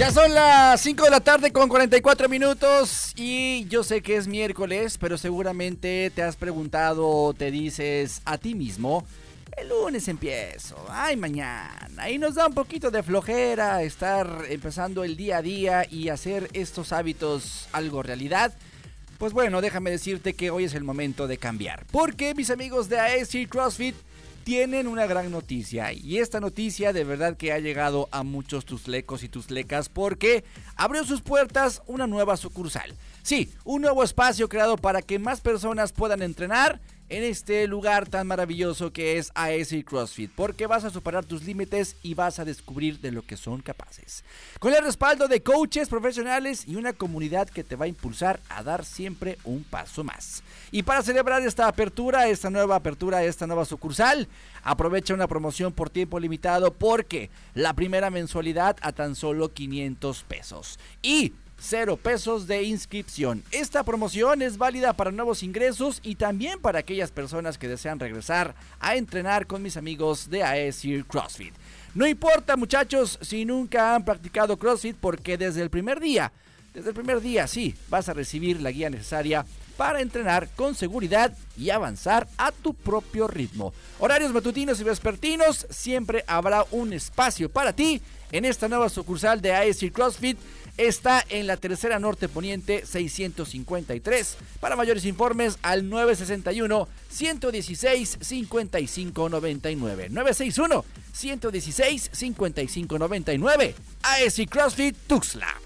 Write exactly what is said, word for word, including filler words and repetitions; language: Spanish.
Ya son las cinco de la tarde con cuarenta y cuatro minutos y yo sé que es miércoles, pero seguramente te has preguntado, te dices a ti mismo, el lunes empiezo, ay mañana, y nos da un poquito de flojera estar empezando el día a día y hacer estos hábitos algo realidad. Pues bueno, déjame decirte que hoy es el momento de cambiar, porque mis amigos de A E S I CrossFit tienen una gran noticia, y esta noticia de verdad que ha llegado a muchos tuslecos y tuslecas porque abrió sus puertas una nueva sucursal. Sí, un nuevo espacio creado para que más personas puedan entrenar en este lugar tan maravilloso que es A E S I CrossFit, porque vas a superar tus límites y vas a descubrir de lo que son capaces. Con el respaldo de coaches profesionales y una comunidad que te va a impulsar a dar siempre un paso más. Y para celebrar esta apertura, esta nueva apertura, esta nueva sucursal, aprovecha una promoción por tiempo limitado porque la primera mensualidad a tan solo quinientos pesos. Y cero pesos de inscripción. Esta promoción es válida para nuevos ingresos y también para aquellas personas que desean regresar a entrenar con mis amigos de A E S I CrossFit. No importa, muchachos, si nunca han practicado CrossFit, porque desde el primer día, desde el primer día, sí, vas a recibir la guía necesaria para entrenar con seguridad y avanzar a tu propio ritmo. Horarios matutinos y vespertinos, siempre habrá un espacio para ti en esta nueva sucursal de A E S I CrossFit. Está en la Tercera Norte Poniente seiscientos cincuenta y tres. Para mayores informes al nueve seis uno, uno uno seis, cinco cinco nueve nueve. nueve seis uno, uno uno seis, cinco cinco nueve nueve. A E S I CrossFit Tuxtla.